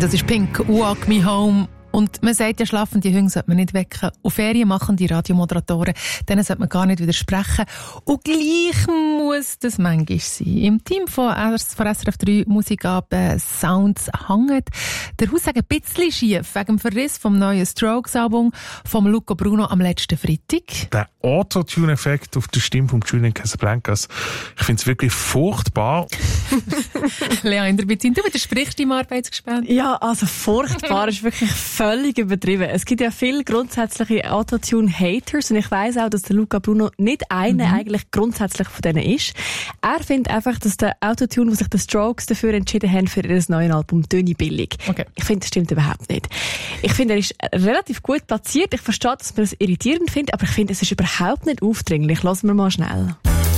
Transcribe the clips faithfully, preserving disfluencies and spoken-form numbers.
Das ist Pink, Walk Me Home. Und man sagt ja, schlafende Hunde sollte man nicht wecken. Und Ferien machen die Radiomoderatoren, denen sollte man gar nicht widersprechen. Und gleich muss das manchmal sein. Im Team von, S R F drei Musikabend Sounds hängt der Haussegen ein bisschen schief wegen dem Verriss vom neuen Strokes-Album von Luca Bruno am letzten Freitag. Der Autotune-Effekt auf der Stimme von Julian Casablancas, ich finde es wirklich furchtbar. Lea Inderbizin, du widersprichst deinem Arbeitsgespräch. Ja, also furchtbar ist wirklich völlig übertrieben. Es gibt ja viele grundsätzliche Autotune-Haters und ich weiss auch, dass der Luca Bruno nicht einer mhm. eigentlich grundsätzlich von denen ist. Er findet einfach, dass der Autotune, wo sich die Strokes dafür entschieden haben, für ihr neues Album, töne billig. Okay. Ich finde, das stimmt überhaupt nicht. Ich finde, er ist relativ gut platziert. Ich verstehe, dass man das irritierend findet, aber ich finde, es ist überhaupt nicht aufdringlich. Lassen wir mal schnell.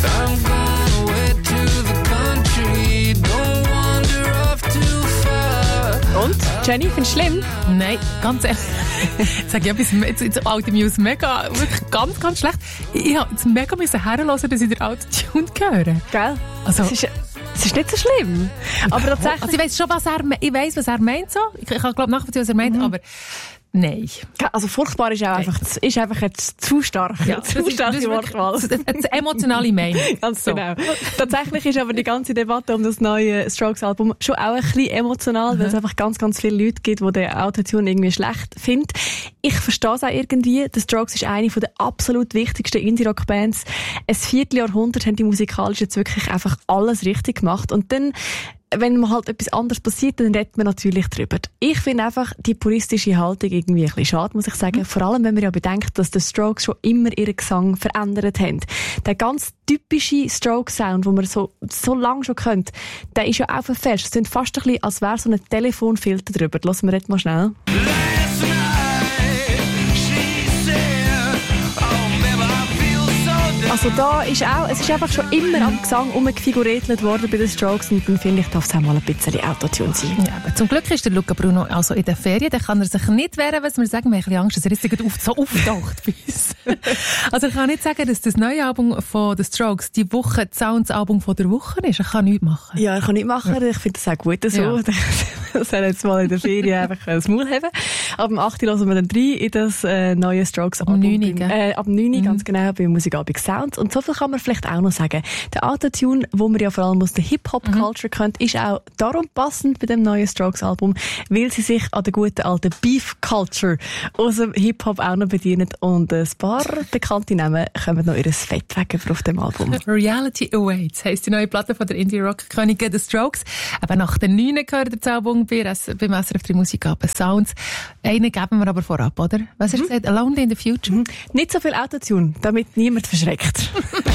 Und? Jenny, findest du schlimm? Nein, ganz ehrlich. Sag ich etwas, jetzt, jetzt alte Muse mega, wirklich ganz, ganz schlecht. Ich musste jetzt mega herhören, dass ich den Autotune höre. Gell? Also, es ist, es ist nicht so schlimm. Aber tatsächlich... Also ich weiss schon, was er, ich weiss, was er meint so. Ich, ich kann, glaube nachvollziehen, was er meint, mhm. aber... Nein. Also furchtbar ist auch einfach, ist einfach jetzt zu stark. Ja, zu das starke ist, Wortwahl. Das ist eine emotionale Meinung. Ganz so. Genau. Tatsächlich ist aber die ganze Debatte um das neue Strokes-Album schon auch ein bisschen emotional, mhm. weil es einfach ganz, ganz viele Leute gibt, die den Autotune irgendwie schlecht finden. Ich verstehe es auch irgendwie. The Strokes ist eine der absolut wichtigsten Indie-Rock-Bands. Ein Vierteljahrhundert haben die musikalisch jetzt wirklich einfach alles richtig gemacht. Und dann, wenn mal halt etwas anderes passiert, dann redet man natürlich drüber. Ich finde einfach die puristische Haltung irgendwie ein bisschen schade, muss ich sagen. Mhm. Vor allem, wenn man ja bedenkt, dass die Strokes schon immer ihren Gesang verändert haben. Der ganz typische Stroke-Sound, den man so, so lange schon kennt, der ist ja auch verfälscht. Es klingt fast ein bisschen, als wäre so ein Telefonfilter drüber. Lassen wir jetzt mal schnell. Also da ist auch, es ist einfach schon immer am Gesang umgefiguriert worden bei den Strokes und dann finde ich, darf es auch mal ein bisschen Autotune sein. Ja, aber zum Glück ist der Luca Bruno also in der Ferien, da kann er sich nicht wehren, was wir sagen, wir haben ein bisschen Angst, dass er jetzt auf, so auftaucht bei uns. Also ich kann nicht sagen, dass das neue Album von den Strokes die Woche das Sounds-Album von der Woche ist. Ich kann nichts machen. Ja, ich kann nichts machen, ich finde das auch gut so. Ja. Das soll jetzt mal in der Ferien einfach das Maul haben. Ab dem achten hören wir dann rein in das äh, neue Strokes-Album. Ab neun Uhr, äh, ab neun Uhr, mhm. ganz genau, bei Musikabend Sound. Und so viel kann man vielleicht auch noch sagen. Der Autotune, wo man ja vor allem aus der Hip-Hop-Culture mhm. kennt, ist auch darum passend bei dem neuen Strokes-Album, weil sie sich an der guten alten Beef-Culture aus dem Hip-Hop auch noch bedienen. Und ein paar bekannte Namen kommen noch ihres Fett weg auf dem Album. Reality Awaits heisst die neue Platte von der Indie-Rock-Königin The Strokes. Aber nach den neun gehört das Album bei, beim S R F drei Musikabend Sounds. Einen geben wir aber vorab, oder? Was hast du mhm. gesagt? Alone in the Future? Mhm. Nicht so viel Autotune, damit niemand verschreckt.